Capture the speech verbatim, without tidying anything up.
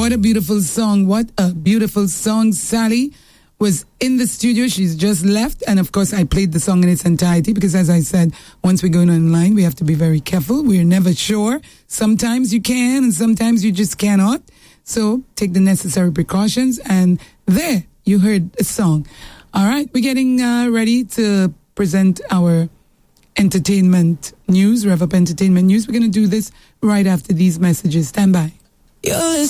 What a beautiful song. What a beautiful song. Sally was in the studio. She's just left. And of course, I played the song in its entirety because, as I said, once we go online, we have to be very careful. We're never sure. Sometimes you can and sometimes you just cannot. So take the necessary precautions. And there you heard a song. All right. We're getting uh, ready to present our entertainment news, Rev Up Entertainment News. We're going to do this right after these messages. Stand by. You're